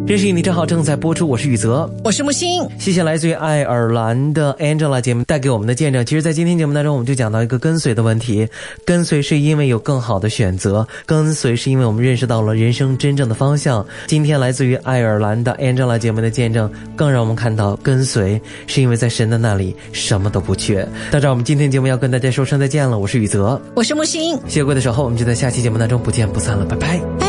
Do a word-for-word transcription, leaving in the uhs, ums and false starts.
认识你正好正在播出，我是宇泽， 我是木星。 谢谢来自于爱尔兰的 Angela 姐妹带给我们的见证。其实在今天节目当中，我们就讲到一个跟随的问题。跟随是因为有更好的选择，跟随是因为我们认识到了人生真正的方向。今天来自于爱尔兰的 Angela 姐妹的见证，更让我们看到跟随是因为在神的那里什么都不缺。到这我们今天节目要跟大家说声再见了，我是宇泽， 我是木星。 谢谢各位的守候，我们就在下期节目当中不见不散了，拜拜。